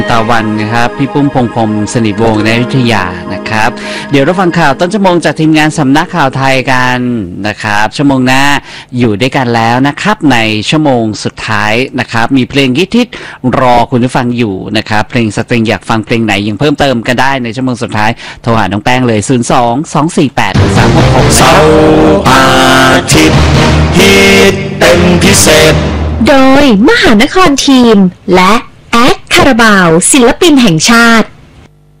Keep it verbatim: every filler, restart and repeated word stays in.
ตะวันนะครับพี่ปุ้มพงพรมสนิทวงศ์ในอยุธยานะครับเดี๋ยวเราฟังข่าวต้นชั่วโมงจากทีมงานสำนักข่าวไทยกันนะครับชั่วโมงหน้าอยู่ด้วยกันแล้วนะครับในชั่วโมงสุดท้ายนะครับมีเพลงฮิตๆรอคุณผู้ฟังอยู่นะครับเพลงสตริงอยากฟังเพลงไหนยังเพิ่มเติมกันได้ในชั่วโมงสุดท้ายโทรหาน้องแป้งเลยศูนย์ สอง สอง สี่ แปด สาม หก หกเสาร์อาทิตย์ฮิตเป็นพิเศษโดยมหานครทีมและแอดคาราบาวศิลปินแห่งชาติ